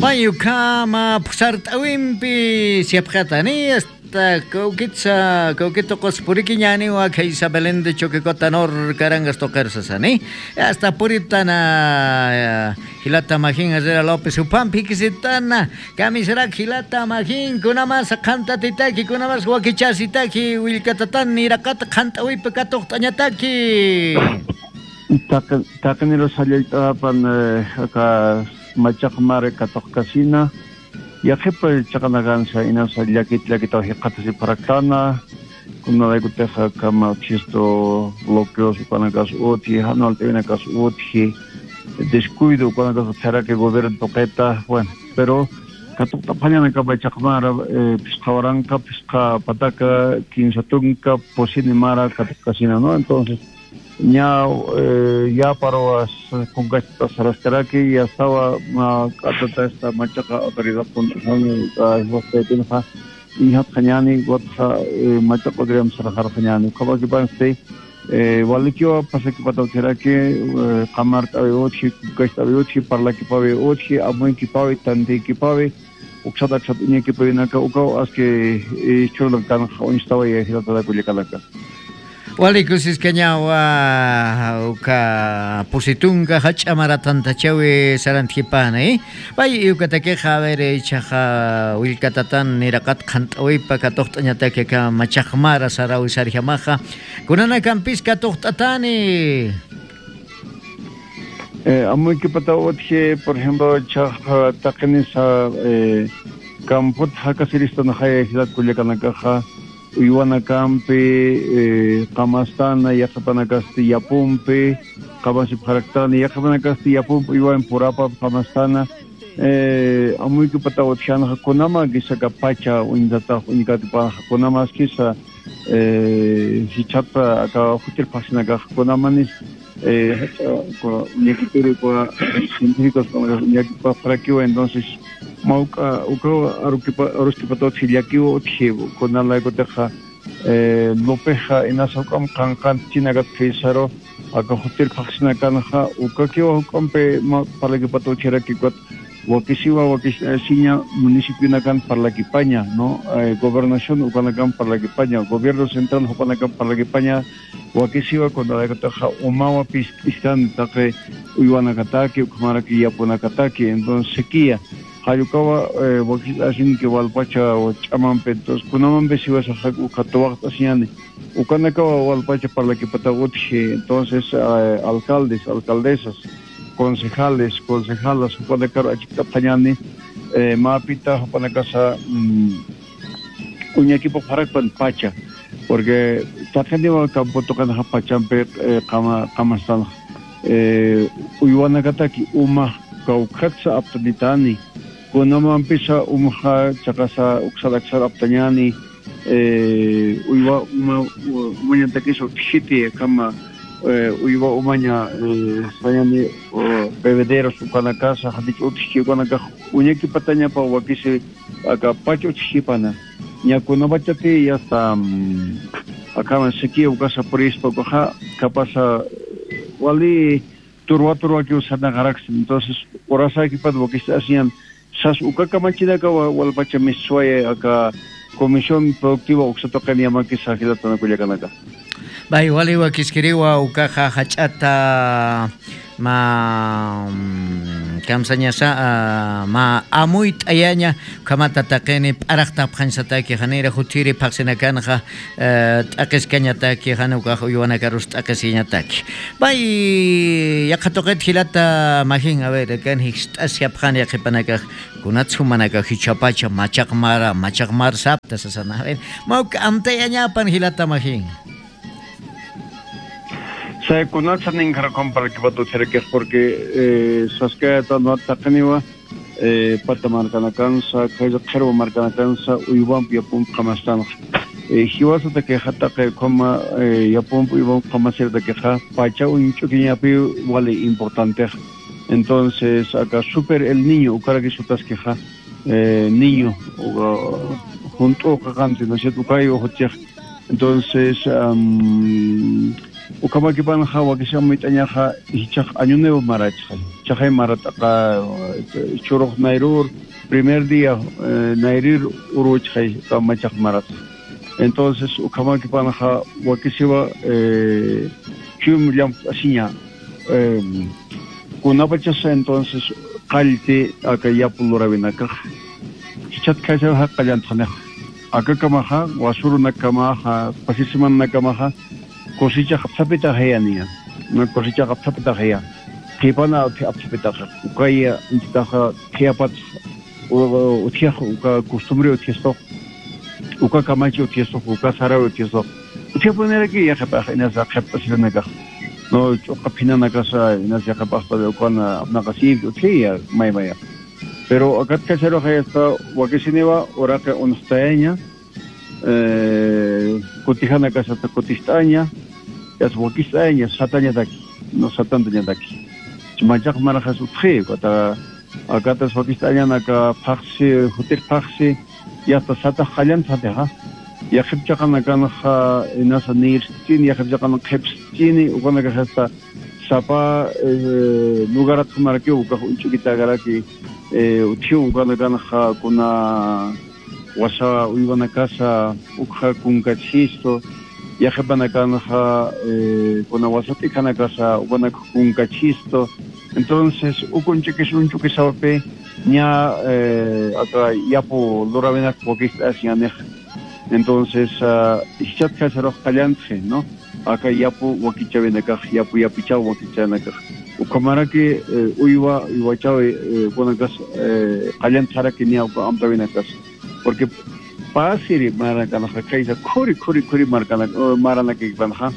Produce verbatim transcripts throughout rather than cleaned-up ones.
Mayu kama pusart awimpi siap katani hasta kaukitsa kaukito kospuriki nyani wa kaisa belende choque cotanor karangas tokersa sani hasta puritana hilata majin azera López upampi kisitana kamisera hilata majin kuna mas kanta titaki kuna mas wakichasitaki wilkatatan irakata kanta wipe katoktañataki takan takaniro salita pan aka Machak mare katok kasina ya jepa chakanagan sa ina sa yakit yakit o hikata si paraktana kuna la ikute kama chisto bloqueos panagas oti hanal tenagas oti descuido panagas tera que gobierno toqueta bueno pero katok tapanya na kaba chakmara piskawaranka piska pataka kinsatunka posini mara katok kasina no entonces ya eh, ya paro con esta sarastaraki ya estaba atata esta machaca autoridad con este tiene y hat kanyani wat machaca podríamos trabajar kanyani como que para este walikio pasa que para teraki kamar tawe ochi gasta ochi parla que pave ochi amoi que pave tante que pave uksada chatini que pave naka uko aske chulo kan on estaba ya hilata da kulikalaka Wali kusis kanyawa uka pusitunga hachamara tanta chawi sarantipana eh bai ukatake khavere chaha wilkatatan nirakat khantawi pakatoqtñatake ka machakmara sarawi sarjamaja kunana kampis katoqtatani eh amoy que patawotje por ejemplo chaha taqnisa eh kamput hakasiristana khaya hilat kulikanaka Iwana campe, Kamastana, Yakapana Castilla Pumpe, Kabasi Paraktana, Yakapana Castilla Pumpe, Iwan Purapa, Kamastana, Amuiki Patawachana, Hakonama, Gisaka Pacha, Unidata, Unikatipa, Hakonama Skisa, Hichapa, Aka Hotel Pasinaga, Hakonamanis, Yakipuri, científicos como Yakipa Frakio, entonces. Mauka uko arukipa aruskipato chiliakio chivo con la goteja eh lopeja inasokam kankan chinagat fesaro aka hotel paksina kanha ukakio kompe parlakipato chirakikot wakisiwa wakisinya municipio nakan parlakipaña no eh, gobernación ukanakan parlakipaña gobierno central ukanakan parlakipaña wakisiwa con la goteja umawa pistan take uiwanakataki ukamaraki yapunakataki entonces sequía Hayukawa wakil asin que walpacha o chaman pentos kunaman besiwa sa ukatawak asiane ukanakawa walpacha para que patagotche entonces eh, alcaldes alcaldesas concejales concejalas ukanakar achita pañani eh, mapita ukanakasa um, un equipo para pacha porque tajeni wa campo tokan hapachampe eh, kama kama stan eh uiwanakataki uma kaukatsa aptaditani Kunama empisa umha chakasa uksalaksar aptanyani eh uiwa uma umanya takiso shiti kama uiwa umanya sayani bebederos ukana casa hadich utshi ukana ka unyaki patanya pa wakisi aka pacho chipana nya kunama chati ya sta akama seki ukasa prispa koha kapasa wali turwa turwa ki usana garax entonces orasa ki pad wakisi asian Sas ukaka machina ka walpacha miswaye aka comisión productiva uksatokani amaki sakilata na kulikanaka. Bai wali wa kiskiriwa ukaha hachata ma kamsanya sa ma amuit ayanya kamata takeni parakta phansataki hanira hutiri phaksinakanha takiskanyataki hanuka yuana karus takasinyataki bai yakatoket hilata mahin a ver kan histasia phania khipanaka kunatsumanaka hichapacha machakmara machakmar sapta sasana ver mauk amtayanya pan hilata mahin Se conoce en Caracol para que pato cerques porque saskaya no takaniwa pata marcana cansa kaisa khero marcana cansa uiwan yapum kamastan hiwasa de que hata que como yapum uiwan kamasir de que ha pacha un chukinya pi vale importante entonces acá super el niño ukara que sutas que ha niño junto con cante no sé tu cayo hoche entonces ukamaki panaja wakisha muitañaja hichaj año nuevo marachja chaje marataqa churoj nairur primer día eh, nairir uruchja kamachaj marat entonces ukamaki panaja wakisiwa eh chum llam asiña eh kunapachasa entonces qalte aka yapuluravinaqa hichat kaisa haqqallan thaneja aka kamaja wasuruna kamaja pasisiman kamaja cosecha kapsapita hayania no cosecha kapsapita haya kipana kapsapita ukaya intaja kiapat o utia uka costumbre utiesto uka kamachi utiesto uka sara utiesto utia poner aquí ya kapa ina za kapa silnaga no kapina nakasa ina za kapa para ukana nakasi utia mai mai pero akat kasero haya esta wakisinewa oraka unstaña eh kutihana kasa kutistaña es wakisanya satanya daki no satanya daki chmajak marajas uthe kota akatas wakisanya naka paxi hotel paxi ya ta sata khalan sate ha ya khibchakana kana kha inasa nirtin ya khibchakana khibstini ukona ka hasta sapa lugarat maraki uka unchukita garaki uthiu ukona kana kha kuna wasa uivana casa ukha kunkachisto ya jepana kanaja eh, con aguasati kana casa ubana con cachisto entonces ukunche que un chuque sabe nya eh, acá yapo loravena poquista asiane entonces ichat kasero qalantse no acá yapo wakichavena ka yapo yapicha wakichana ka ukamara que uiwa iwachawe con gas qalantsara que nya amtavena ka porque pasiri marana kaisa kuri kuri kuri marana marana ke banha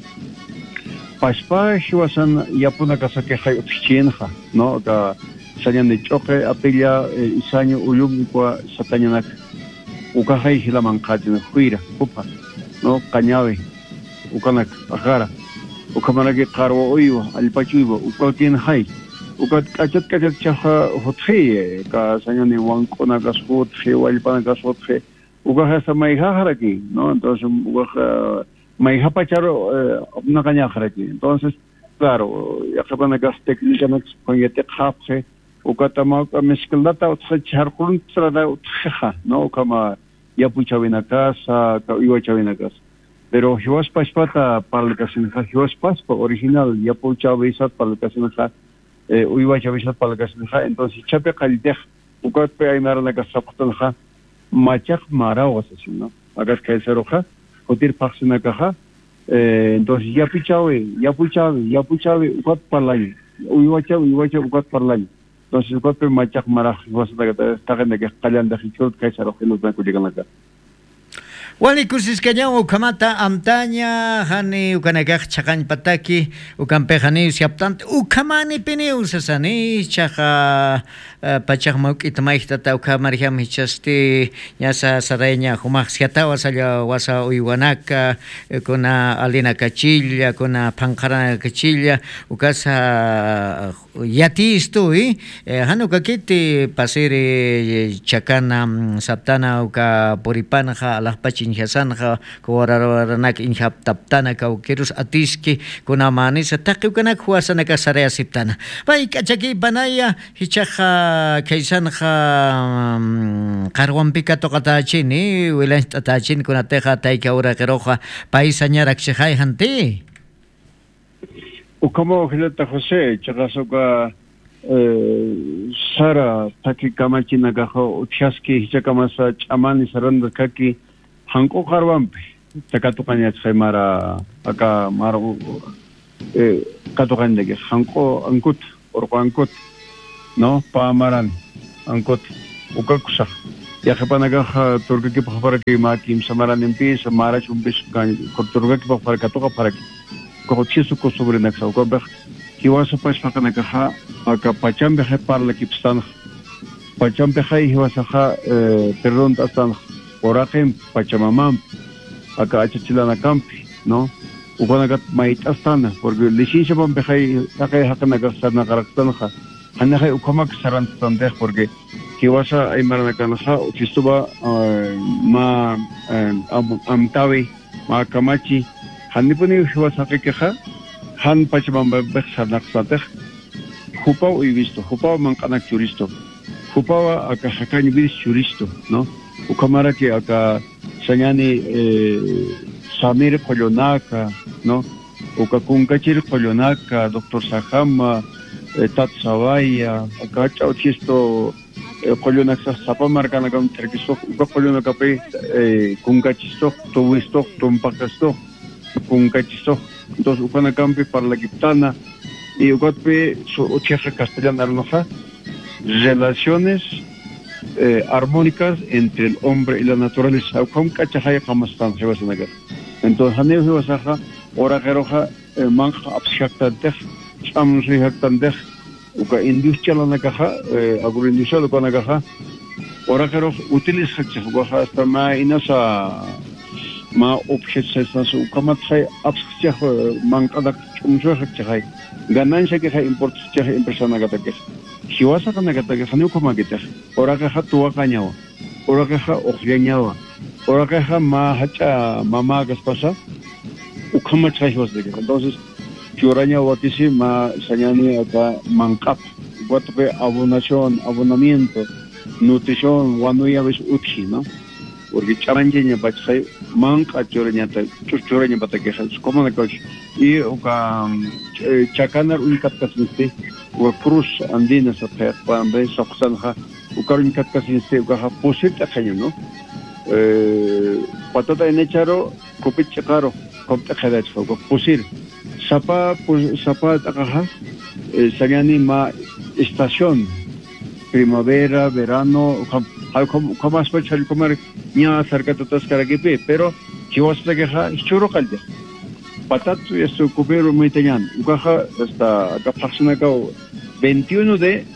paspa shiwasan yapuna kasa ke hay oficina no ka sanyan de choque apella isaño uyum kwa satanyanak uka hay hilaman qatina khuira upa no qañawe ukanak agara ukamana ke qarwa uyo alpachuibo uka tin hay uka kachat kachat chaha hothe ka sanyan de wankona kasot he walpana kasot he uga hasta maija haraki no entonces uga maija pacharo una caña haraki entonces claro ya sabana gas técnica no con yete khapse uga tama mezclata utsa charqun trada utja no como ya puchavina casa ka iwa chavina casa pero hiwas paspata palkasin ha hiwas paspa original ya puchavisa palkasin ha iwa chavisa palkasin ha entonces chape qalideh uga pe aymara na kasaptan ha machak mara wasasino agar kaiseroja hotir paxina caja eh entonces ya pichawe ya puchawe ya puchawe ukat parlani uiwacha uiwacha ukat parlani entonces ukat pe machak mara wasada ta ta que qalan da khichot kaiseroja nos van kudigan acá Wali kusiskanya ukamata amtaña hani ukanagaj chakan pataki ukampejani siaptant ukamani pini usasani chaja pachak mauk itmaixtata ukamarjam hichasti yasa saraña humaj siata wasalla wasa uiwanaka kuna alina kachilla kuna pankarana kachilla ukasa yatisto y hanu kakiti pasiri chakana saptana uka poripanaja alas pachi inhasanja kuwararanak inhap taptana kaukirus atiski kunamani sa taki ukanak huasana ka sarea siptana bai kachaki banaya hichaja kaisanja karwampika tokatachini wilan tatachin kunateja taika ura keroja paisanya rakshejai hanti ukamo hilata José chakasoka sara taki kamachina gaho uchaski hichakamasa chamani saranda kaki hanko karwampe takatukannya mara aka maro eh katukan lagi hanko angkut orko angkut no pamaran angkut uka kusa ya kapanaga turga ki phara ki ma kim samaran impi samara chumbis kan turga ki phara katoka phara ki ko chisu ko sobre na ko ba kiwasa pas pakana ka aka pacham be parla ki pstan pacham be khai hiwasa kha perdón tastan Orajem Pachamamam acá achachilana campi no ukanagat maitastana porque lishisha pam bejai sakai hakana gasana karaktanha hanahay ukamak sarantande porque kiwasa ay maranakanha uchistuba ma amtawi ma kamachi Hanipuni Huasakeka, Han Pachamamba Bexanaxatech, Hupao y visto, Hupao Mancana Juristo, Hupao Aka Hakani Bis Juristo, no? Ukamaraki Aka Sanyani Samir Polonaka, no? Ukakunkachir Polonaka, Doctor Sahama, Tat Savaya, Aka Chauchisto. Polionaxa sapa marcana con terquisto, polionacape, cuncachisto, tuvisto, tumpacasto, cuncachisto, dos upanacampi para la giptana y ugatpe su ocheja castellana arnoja, relaciones eh, armónicas entre el hombre y la naturaleza, como cachajaya kamastan, se va a negar. Entonces, Haneo se va a sacar, ora geroja, manja abstractantej, chamsi hactantej, uka industria la nakaja, agroindustria lo nakaja, ora geroja, utiliza chajwaja hasta ma inasa ma objetos nas uka matjay abstractia mankadak chumsho hachay, ganancia que hay import chaja empresa nagatake. Si vas a nagatake, Haneo como que te, ora geha tuwa cañawa, ora geha ojriañawa, ora geha ma hacha mama gaspasa, uka matjay was de. Entonces Churaña Watisi ma Sañani acá mancap, Guatape abonación, abonamiento, nutrición, cuando ya ves utsi, ¿no? Porque charanjeña bachai, manca churaña, churaña bataqueja, como la coche. Y uka chacanar un catcasinste, o prus andina sa per, pambe, soxanja, uka un catcasinste, uka posita caño, ¿no? Patata en echaro, copit chacaro, copta jadach, uka posir. Sapa, pues, sapa, acá, Sañani ma estación, primavera, verano, como has hecho el comer, ya cerca de todas caraquipe, pero si vas a quejar, es churro calde. Patato y esto cupero muy teñan, ucaja hasta acá pasó acá veintiuno de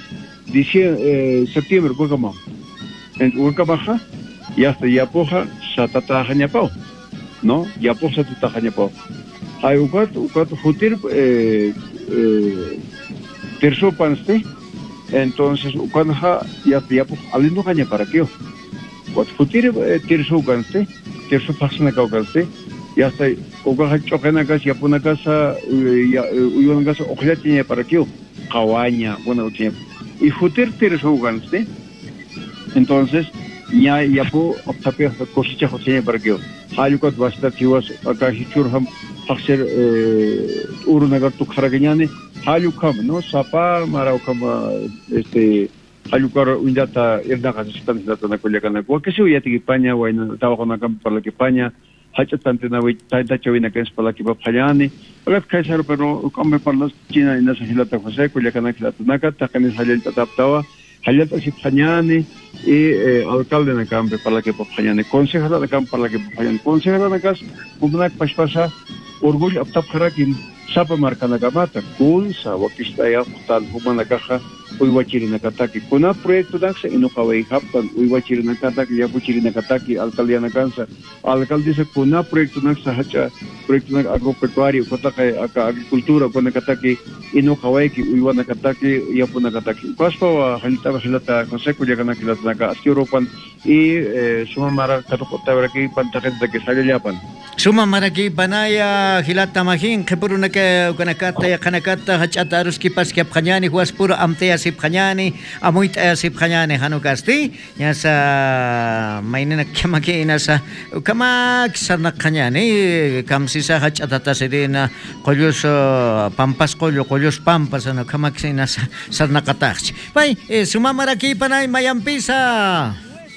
septiembre, como en Ucabaja, y hasta Yapoja, Satata Jañapao, ¿no? Yapoja Satata Jañapao. Hay ukat ukat futir eh eh terso panste entonces cuando ha ya ya pues alindo caña para qué ukat futir terso ganste terso pasna caucaste ya está ukat chocana casa ya puna casa ya uyona casa ojalá para qué cabaña bueno tiempo y futir terso ganste entonces ya ya po optape cosecha cosecha para qué hay ukat basta tiwas acá hichurham Hacer urunagar tu caragañane, halukam, no sapa, maraucam, este, halukar undata, erdaca, están dando una colecana, porque si hubiera que España, o en estaba con la campa para la que España, hachatante na tanta chavina que es para la que va payane, para que sea pero come para las China y nasa hilata José, colecana que la tunaca, tacanes halel tataptawa, halata si payane, y alcalde na campa para la que va payane, consejera de campa para la que va payane, consejera de casa, una pasa orgullo aptap kharakin sapa marcana gamata kunsa wakistaya tal humana caja uiwachirina kataki kuna proyecto daxe ino kawai haptan uiwachirina kataki ya puchirina kataki alcaldía cansa alcalde dice kuna proyecto naxa hacha proyecto agropecuario kotaka aka agricultura kuna kataki ino kawai ki uiwana kataki ya puna kataki paspa halita halata consejo ya kana kilatnaka astiropan y suma mara katokota veraki pantaket de que sale yapan suma maraki banaya hilata mahin kepuruna ke kanakata ya kanakata hachata ruski paski apkhanyani huas puro amte asip khanyani amuit asip khanyani hanukasti ya sa mainena kemaki inasa kama kisarna khanyani kamsisa hachata tasidina qolyos pampas qolyo qolyos pampas ana kama kisina sarna katach pai suma maraki banay mayampisa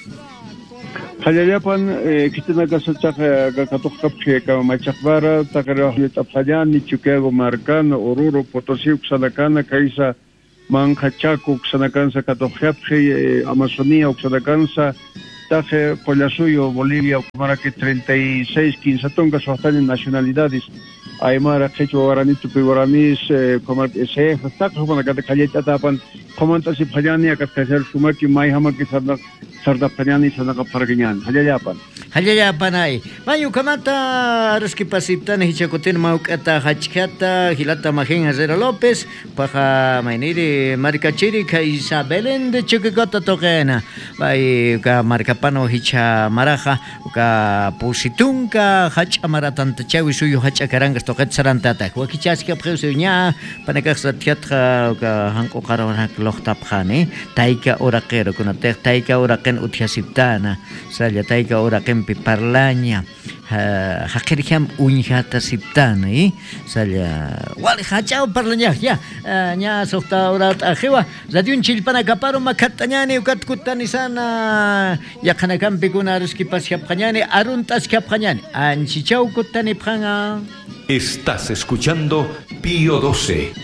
Hayayapan kitina kasachak katukapche ka machakbara takarahli taphayan ni Chuquego Marcano Oruro Potosí Uxanacana Kaisa Manchachaco Uxanacansa Katojapje Amazonía Uxanacansa Taje Collasuyo Bolivia Uxmaraki treinta y seis quinzatón en nacionalidades Aymara Quechua Guaraní Tupi Guaraní como ese hasta como la Catacayeta tapan comantas y Payani a Catcacer Sumaki Maihama que Sarda Payani Sanaka Pargañan Hayayapan Hallaya panay. Mayu kamata ruski pasiptan hichakutin maukata hachkata hilata majin Azera López paja mainiri marcachiri ka Isabelen de Chiquicota toquena. Bai ka marcapano hicha maraja ka pusitunka hacha maratanta chawi suyo hacha karangas toquet sarantata. Wakichaska preusunya panakasa teatra ka hanko karawana lohtap khane taika orakero kuna taika oraken uthiasiptana salya taika oraken piparlaña hakirikam unjata siptana y salya wali hachao parlaña ya nya sokta orat ajewa radiun chilpana kaparo makatañani ukatkutani sana yakanakam pikuna ruski pasyapqañani aruntas kapqañani anchichau kutani pqanga. Estás escuchando Pío doce.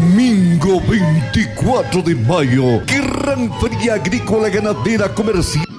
Domingo veinticuatro de mayo, gran feria agrícola ganadera comercial.